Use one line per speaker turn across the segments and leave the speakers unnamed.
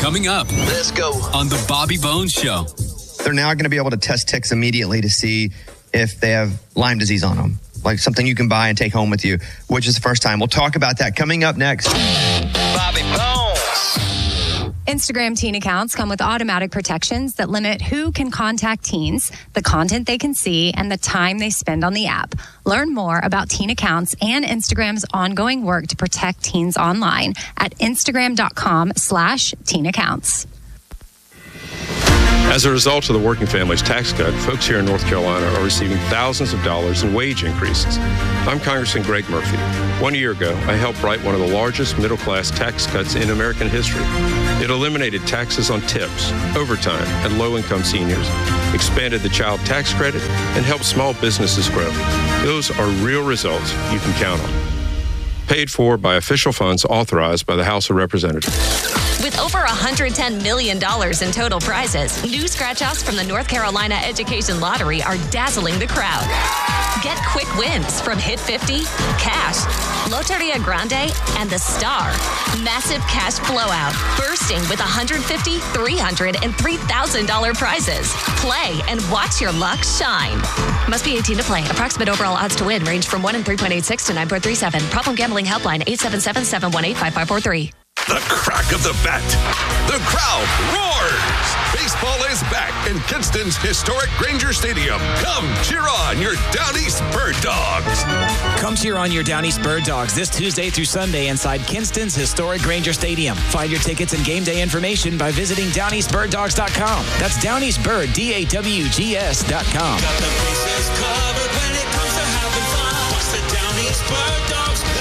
Coming up.
Let's go.
On the Bobby Bones Show.
They're now going to be able to test ticks immediately to see if they have Lyme disease on them. Like something you can buy and take home with you, which is the first time. We'll talk about that coming up next.
Bobby Bones.
Instagram teen accounts come with automatic protections that limit who can contact teens, the content they can see, and the time they spend on the app. Learn more about teen accounts and Instagram's ongoing work to protect teens online at instagram.com/teen accounts.
As a result of the Working Families Tax Cut, folks here in North Carolina are receiving thousands of dollars in wage increases. I'm Congressman Greg Murphy. 1 year ago, I helped write one of the largest middle-class tax cuts in American history. It eliminated taxes on tips, overtime, and low-income seniors, expanded the child tax credit, and helped small businesses grow. Those are real results you can count on. Paid for by official funds authorized by the House of Representatives.
With over $110 million in total prizes, new scratch-offs from the North Carolina Education Lottery are dazzling the crowd. Get quick wins from Hit 50, Cash, Loteria Grande, and The Star. Massive cash blowout, bursting with $150, $300, and $3,000 prizes. Play and watch your luck shine. Must be 18 to play. Approximate overall odds to win range from 1 in 3.86 to 9.37. Problem gambling helpline 877-718-5543.
The crack of the bat. The crowd roars. Baseball is back in Kinston's historic Granger Stadium. Come cheer on your Down East Bird Dogs.
Come cheer on your Down East Bird Dogs this Tuesday through Sunday inside Kinston's historic Granger Stadium. Find your tickets and game day information by visiting DownEastBirdDogs.com. That's DownEastBird, DAWGS.com.
Got the bases covered when it comes to having fun. Watch the Down East Bird Dogs play.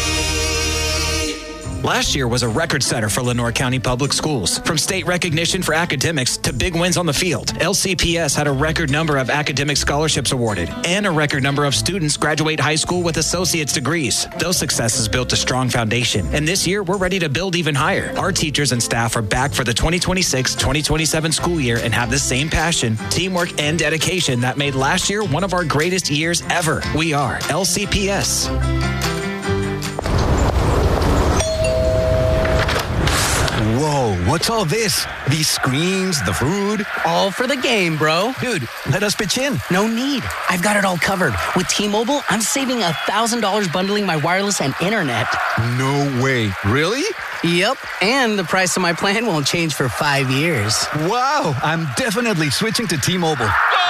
Last year was a record setter for Lenoir County Public Schools. From state recognition for academics to big wins on the field, LCPS had a record number of academic scholarships awarded and a record number of students graduate high school with associate's degrees. Those successes built a strong foundation, and this year we're ready to build even higher. Our teachers and staff are back for the 2026-2027 school year and have the same passion, teamwork, and dedication that made last year one of our greatest years ever. We are LCPS.
Whoa, what's all this? These screens, the food?
All for the game, bro.
Dude, let us pitch in.
No need. I've got it all covered. With T-Mobile, I'm saving $1,000 bundling my wireless and internet.
No way. Really?
Yep, and the price of my plan won't change for 5 years.
Wow, I'm definitely switching to T-Mobile.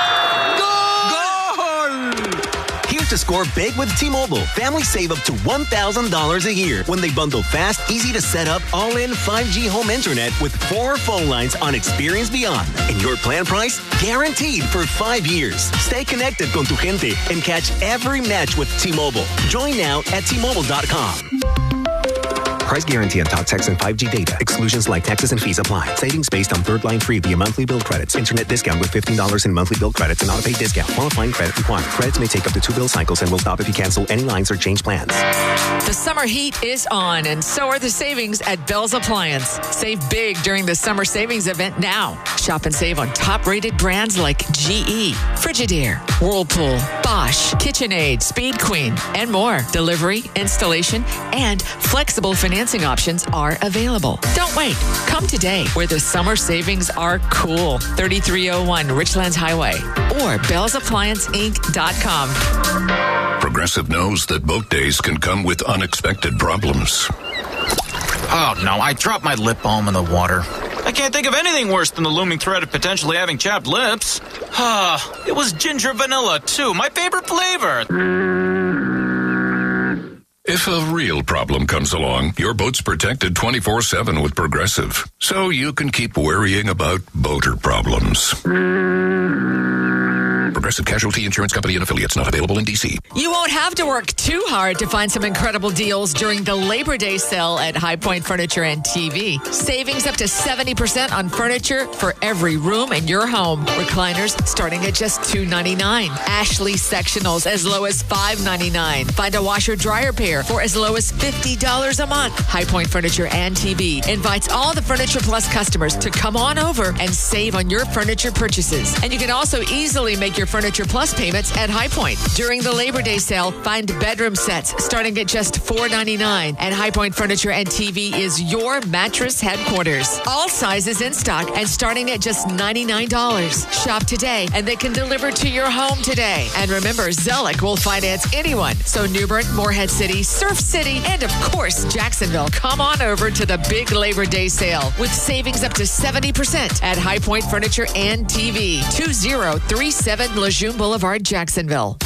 To score big with T-Mobile, families save up to $1,000 a year when they bundle fast, easy to set up, all-in 5G home internet with 4 phone lines on Experience Beyond. And your plan price? Guaranteed for 5 years. Stay connected con tu gente and catch every match with T-Mobile. Join now at T-Mobile.com. Price guarantee on talk, text, and 5G data. Exclusions like taxes and fees apply. Savings based on third line free via monthly bill credits. Internet discount with $15 in monthly bill credits and auto-pay discount. Qualifying credit required. Credits may take up to 2 bill cycles and will stop if you cancel any lines or change plans.
The summer heat is on, and so are the savings at Bell's Appliance. Save big during the summer savings event now. Shop and save on top-rated brands like GE, Frigidaire, Whirlpool, Bosch, KitchenAid, Speed Queen, and more. Delivery, installation, and flexible financing options are available. Don't wait. Come today where the summer savings are cool. 3301 Richlands Highway or BellsApplianceInc.com.
Progressive knows that boat days can come with unexpected problems.
Oh, no, I dropped my lip balm in the water. I can't think of anything worse than the looming threat of potentially having chapped lips. It was ginger vanilla, too, my favorite flavor.
If a real problem comes along, your boat's protected 24/7 with Progressive, so you can keep worrying about boater problems. Progressive Casualty Insurance Company and Affiliates, not available in D.C.
You won't have to work too hard to find some incredible deals during the Labor Day sale at High Point Furniture and TV. Savings up to 70% on furniture for every room in your home. Recliners starting at just $299. Ashley sectionals as low as $599. Find a washer-dryer pair for as low as $50 a month. High Point Furniture and TV invites all the Furniture Plus customers to come on over and save on your furniture purchases. And you can also easily make your Furniture Plus payments at High Point. During the Labor Day sale, find bedroom sets starting at just $4.99. And High Point Furniture and TV is your mattress headquarters. All sizes in stock and starting at just $99. Shop today and they can deliver to your home today. And remember, Zellick will finance anyone. So New Bern, Morehead City, Surf City, and of course, Jacksonville. Come on over to the big Labor Day sale with savings up to 70% at High Point Furniture and TV. 2037 Lejeune Boulevard, Jacksonville.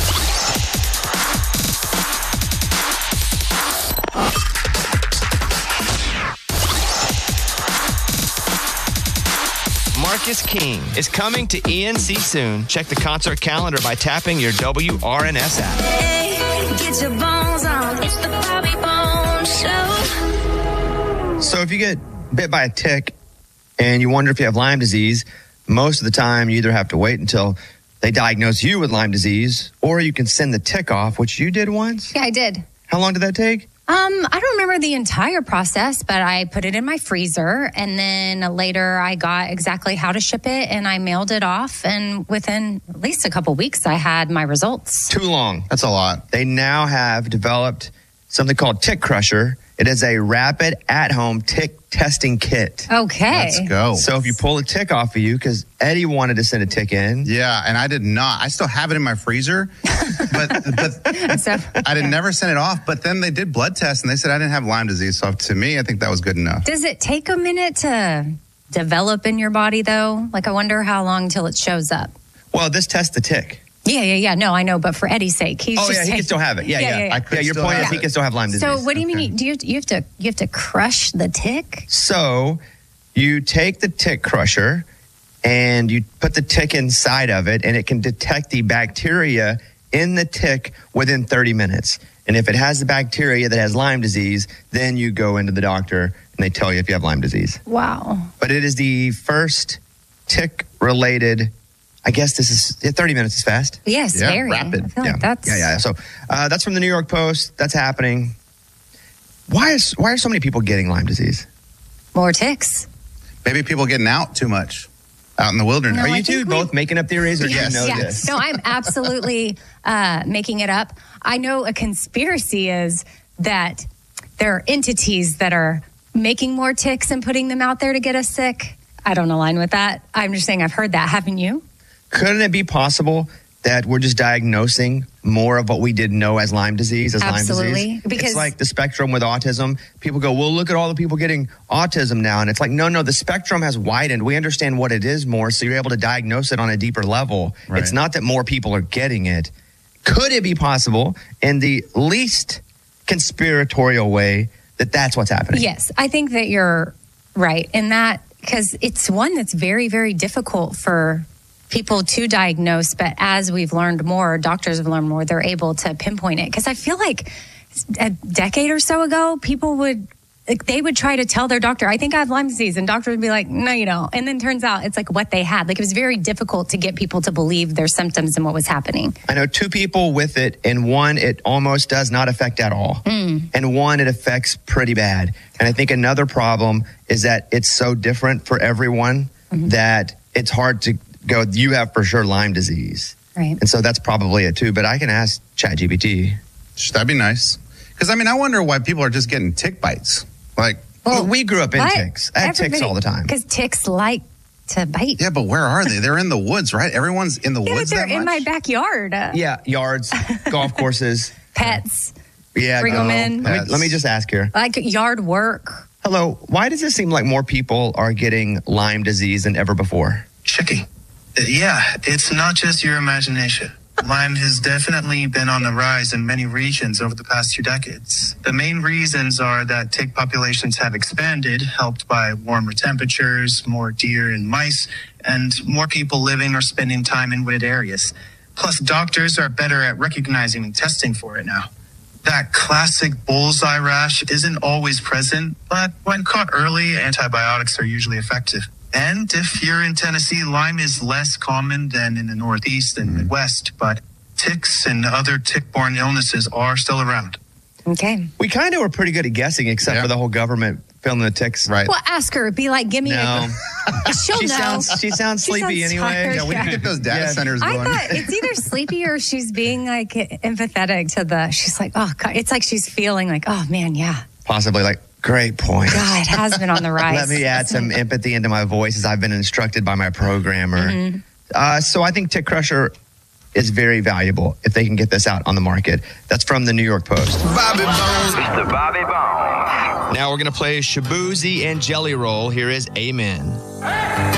Marcus King is coming to ENC soon. Check the concert calendar by tapping your WRNS app.
Hey, get your bones on. It's the Bobby Bones Show.
So if you get bit by a tick and you wonder if you have Lyme disease, most of the time you either have to wait until they diagnose you with Lyme disease or you can send the tick off, which you did once.
Yeah, I did.
How long did that take?
I don't remember the entire process, but I put it in my freezer and then later I got exactly how to ship it and I mailed it off. And within at least a couple weeks, I had my results.
Too long. That's a lot. They now have developed something called Tick Crusher. It is a rapid at-home tick testing kit.
Okay.
Let's go.
So if you pull a tick off of you, because Eddie wanted to send a tick in.
Yeah, and I did not. I still have it in my freezer, but I did never send it off. But then they did blood tests, and they said I didn't have Lyme disease. So to me, I think that was good enough.
Does it take a minute to develop in your body, though? Like, I wonder how long till it shows up.
Well, this tests the tick.
Yeah. No, I know, but for Eddie's sake,
he can still have it. Yeah. Your point is he can still have Lyme disease.
So what do you mean? Do you have to crush the tick?
So you take the tick crusher and you put the tick inside of it, and it can detect the bacteria in the tick within 30 minutes. And if it has the bacteria that has Lyme disease, then you go into the doctor and they tell you if you have Lyme disease.
Wow.
But it is the first tick-related. I guess this is 30 minutes is fast.
Yes, very
rapid.
I feel like that's
So that's from the New York Post. That's happening. Why are so many people getting Lyme disease?
More ticks.
Maybe people getting out too much out in the wilderness.
No,
are you two both making up theories, or do you know this?
No, I'm absolutely making it up. I know a conspiracy is that there are entities that are making more ticks and putting them out there to get us sick. I don't align with that. I'm just saying I've heard that. Haven't you?
Couldn't it be possible that we're just diagnosing more of what we didn't know as Lyme disease?
Absolutely.
Because it's like the spectrum with autism. People go, well, look at all the people getting autism now. And it's like, no, the spectrum has widened. We understand what it is more, so you're able to diagnose it on a deeper level. Right. It's not that more people are getting it. Could it be possible in the least conspiratorial way that that's what's happening?
Yes, I think that you're right in that, because it's one that's very, very difficult for people to diagnose, but as we've learned more, doctors have learned more, they're able to pinpoint it. Because I feel like a decade or so ago, people would try to tell their doctor, I think I have Lyme disease, and doctor would be like, no, you don't. And then turns out it's like what they had. Like, it was very difficult to get people to believe their symptoms and what was happening.
I know 2 people with it, and one it almost does not affect at all, and one it affects pretty bad. And I think another problem is that it's so different for everyone that it's hard to go, you have for sure Lyme disease.
Right.
And so that's probably it too. But I can ask ChatGPT.
That'd be nice. Because, I wonder why people are just getting tick bites. Like,
well, we grew up in ticks. I had ticks all the time.
Because ticks like to bite.
Yeah, but where are they? They're in the woods, right? Everyone's in the woods.
They're
that much?
in my backyard.
Yeah, yards, golf courses.
Pets.
Yeah.
Bring them in.
Let me just ask here.
Like yard work.
Hello. Why does it seem like more people are getting Lyme disease than ever before?
Chicky. Yeah, it's not just your imagination. Lyme has definitely been on the rise in many regions over the past 2 decades. The main reasons are that tick populations have expanded, helped by warmer temperatures, more deer and mice, and more people living or spending time in wooded areas. Plus, doctors are better at recognizing and testing for it now. That classic bullseye rash isn't always present, but when caught early, antibiotics are usually effective. And if you're in Tennessee, Lyme is less common than in the Northeast and Midwest, but ticks and other tick-borne illnesses are still around.
Okay.
We kind of were pretty good at guessing, except for the whole government feeling the ticks.
Right.
Well, ask her. Be like, give me
No.
She'll
She
know.
sounds sleepy anyway.
tired.
Yeah, we need to get those data centers
I
going.
thought it's either sleepy or she's being like empathetic to she's like, oh, God. It's like she's feeling like, oh, man, yeah.
Possibly like, great point.
God, it has been on the rise.
Let me add some empathy into my voice as I've been instructed by my programmer.
Mm-hmm.
So I think Tick Crusher is very valuable if they can get this out on the market. That's from the New York Post.
Bobby Bones.
Mr. Bobby Bones.
Now we're going to play Shaboozey and Jelly Roll. Here is Amen.